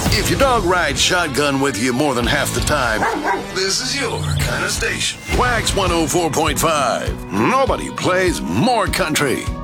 If your dog rides shotgun with you more than half the time, this is your kind of station. Wax 104.5. Nobody plays more country.